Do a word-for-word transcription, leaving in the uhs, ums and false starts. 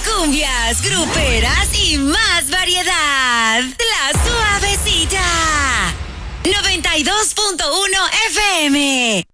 cumbias, gruperas y más variedad. La Suavecita. noventa y dos punto uno F M.